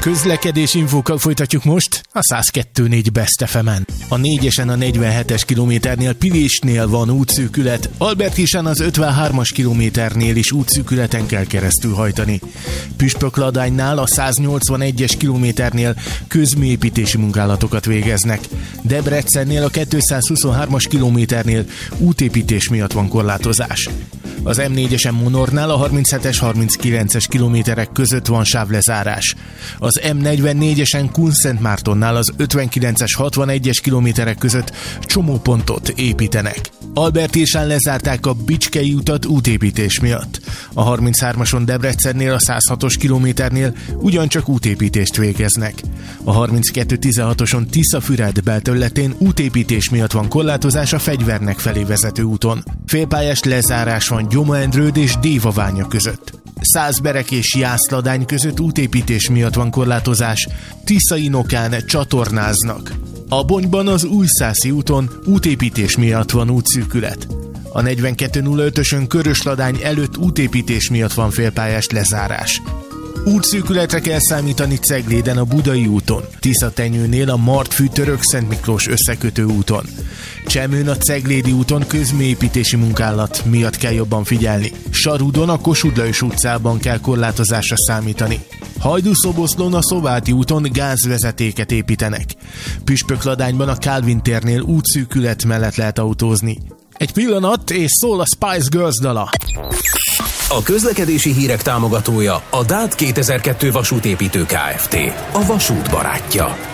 Közlekedés infókkal folytatjuk most a 102.4 Best FM-en. A 4-esen a 47-es kilométernél Pilésnél van útszűkület, Albertisán az 53-as kilométernél is útszűkületen kell keresztül hajtani. Püspökladánynál a 181-es kilométernél közműépítési munkálatokat végeznek. Debrecennél a 223-as kilométernél útépítés miatt van korlátozás. Az M4-esen Monornál a 37-es, 39-es kilométerek között van sávlezárás. Az M44-esen Kunszentmártonnál az 59-es, 61-es kilométerek között csomópontot építenek. Albertisán lezárták a Bicskei utat útépítés miatt. A 33-ason Debrecennél a 106-os kilométernél ugyancsak útépítést végeznek. A 32-16-oson Tiszafüred belterületén útépítés miatt van korlátozás a Fegyvernek felé vezető úton. Félpályás lezárás van Gyoma-Endrőd és Dévaványa között. Szászberek és Jászladány között útépítés miatt van korlátozás, Tiszainokán csatornáznak. A Bonyban az Újszászi úton útépítés miatt van útszűkület. A 42.05-ösön Körösladány előtt útépítés miatt van félpályás lezárás. Útszűkületre kell számítani Cegléden a Budai úton, Tiszatenyőnél a Martfű-Török-Szent Miklós összekötő úton. Csemőn a Ceglédi úton közműépítési munkálat miatt kell jobban figyelni. Sarudon a Kossuth Lajos utcában kell korlátozásra számítani. Hajdúszoboszlón a Szováti úton gázvezetéket építenek. Püspökladányban a Kálvin térnél útszűkület mellett lehet autózni. Egy pillanat, és szól a Spice Girls dala. A közlekedési hírek támogatója a DÁT 2002 vasútépítő Kft. A vasút barátja.